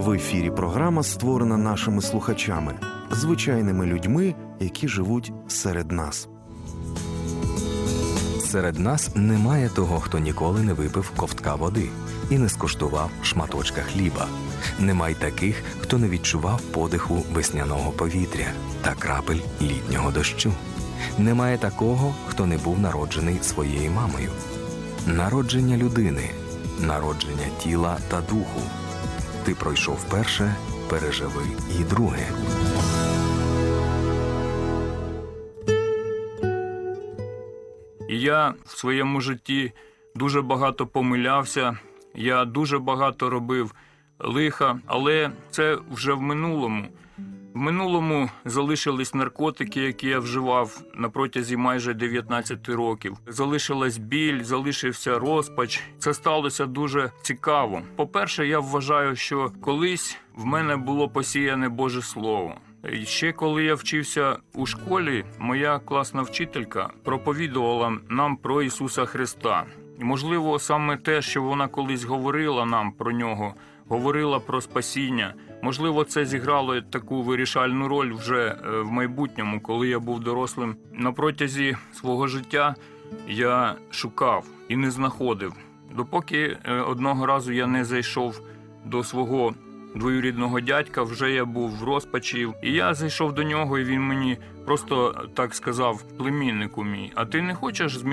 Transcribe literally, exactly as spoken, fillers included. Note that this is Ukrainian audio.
В ефірі програма створена нашими слухачами, звичайними людьми, які живуть серед нас. Серед нас немає того, хто ніколи не випив ковтка води і не скуштував шматочка хліба. Нема й таких, хто не відчував подиху весняного повітря та крапель літнього дощу. Немає такого, хто не був народжений своєю мамою. Народження людини, народження тіла та духу. Ти пройшов перше, переживи і друге. І я в своєму житті дуже багато помилявся, я дуже багато робив лиха, але це вже в минулому. В минулому залишились наркотики, які я вживав на протязі майже дев'ятнадцяти років. Залишилась біль, залишився розпач. Це сталося дуже цікаво. По-перше, я вважаю, що колись в мене було посіяне Боже Слово. І ще коли я вчився у школі, моя класна вчителька проповідувала нам про Ісуса Христа. І, можливо, саме те, що вона колись говорила нам про Нього, говорила про спасіння, можливо, це зіграло таку вирішальну роль вже в майбутньому, коли я був дорослим. На протязі свого життя я шукав і не знаходив, допоки одного разу я не зайшов до свого двоюрідного дядька, вже я був в розпачі. І я зайшов до нього, і він мені просто так сказав: племіннику мій, а ти не хочеш змінити